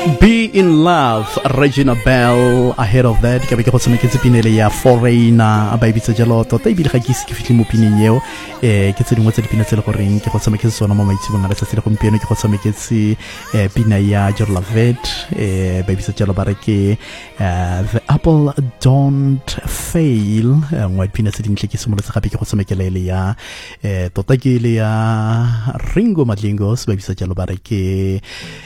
Be in Love, Regina Bell. Ahead of that ke be ke go tsameketse pinele ya Foreigner ba ibitsa jalo tota ebile ga ke ise ke fitlhe mo pineng eo ke tse dingwe tse dipina tse le goreng ke go tsameketse tsona mo maitsebong a letsatsi le gompieno ke go tsameketse pina ya Jorla Vet ba ibitsa jalo ba re ke The Apple Don't Fail ngwa pina tse dintle ke simolotse gape ke go tsamekela ile ya tota ke ile ya Ringo Madlingos ba ibitsa jalo ba re ke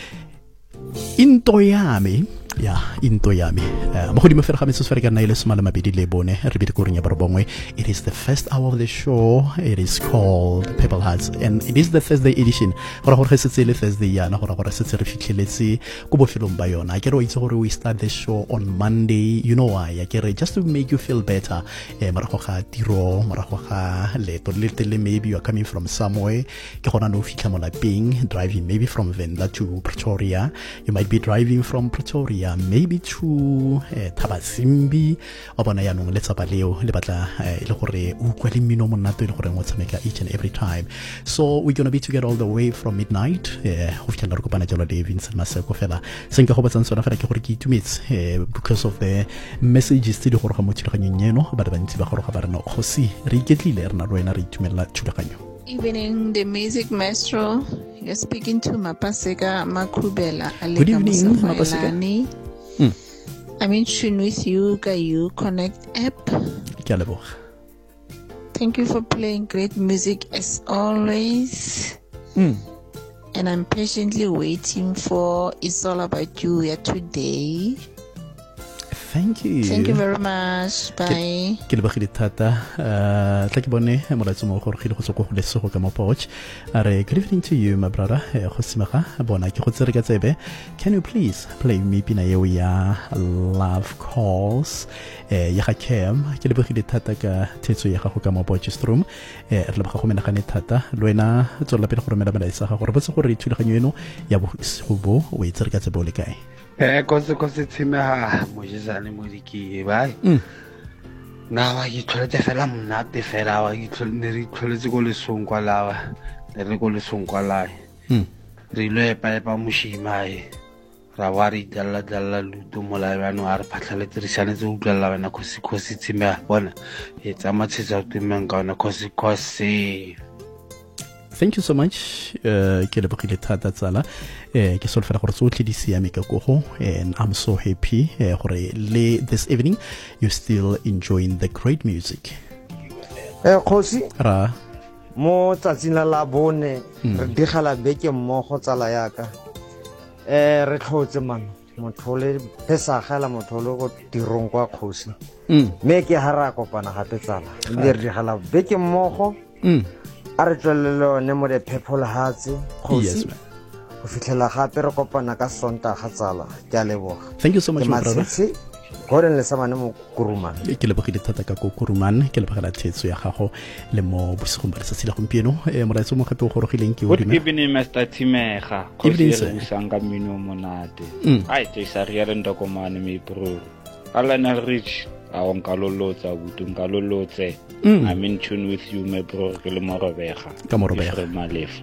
Into yami into yami mo godimo fela ga metso sfere ka nna ile somala mabedi le bone re bile ko reng ya borobongwe. It is the first hour of the show. It is called Purple Hearts and it is the Thursday edition. Gora gore setse le Thursday yana gore setse re fitlheletse ko bofelong ba yona ke re o itse gore we start the show on Monday. You know why? Ke re just to make you feel better morago ga tiro morago ga leto le tele, maybe you are coming from somewhere ke gona no fitlha mo lapeng driving maybe from Venda to Pretoria. You might be driving from Pretoria maybe to Tabasimbi o bona ya nong letsa ba leo le batla ile gore o kwa le mmino monate ile gore mo tsameka each and every time. So we're going to be together all the way from midnight go fitlha re kopana jalo le Vincent Maseko fela se nka go batsang sona fela ke gore ke itumetse because of the messages tse di gore ga mo thulaganyong eno ba le bantsi ba gore ga ba rena khosi re iketlile re na le wena re itumela thulaganyo. Evening, the music maestro. You're speaking to Mapaseka Makubela. Good evening, Mapaseka. I'm in tune with you, Gayu Connect app. Thank you for playing great music as always. And I'm patiently waiting for It's All About You here today. Thank you. Thank you very much. Bye. Ke le bagile thata tla ke bone molatso mo gore go tsoko go lesego ka mo pouch are good evening to you my brother go simaga bona ke go tsere ka tsebe. Can you please play me pina yeo ya Love Calls ya ga Cam ke le bagile thata ka thetso ya gago ka mo pouch stream re le ba go menagane thata le wena tsolla pele go romela melaetsa ga gore botse gore ithulaganyo eno ya bo go o e tsere ka tsebe le kae kose tshimeha mojizane modiki bai na wa ke tlholetse fela mnate fela wa ke tlholetse go le songwa lawa le go le songwa lae re ile pa moshimai ra wari dalla luto mola bana a re phatlhaletse re shanetse go utlwela bana khosi tshimeha bona e tsama tsetsa tumeng ka ona khosi. Thank you so much ke le bogile thata tsala ke solfela gore tsotlhe di siame ka go and I'm so happy gore le this evening you still enjoying the great music. Khosi ra mo tsatsing la bone re digala beke mmogo tsala yaka re tlhotse man mothole pesagala mothole go tirong kwa Khosi me ke hara kopana gape tsala le re digala beke mmogo a re tswelelo ne mo de Purple Hearts Khosi go fitlhela gape re kopana ka Sonta ga tsala ke a leboga. Thank you so much my brother. Gore le samane mo Kuruman ke le bogile thata ka ko Kuruman ke le bogela thetso ya gago le mo bosigong ba letsatsi la gompieno moraitso mo gape o gorogileng ke o dime. Good evening Mr. Timega Khosi re busanga mmino monate ai tsa re ya ndokomane me bro Alana Rich awon kalolotsa butung kalolotse I'm in tune with you my bro ke le morobega ka morobega malef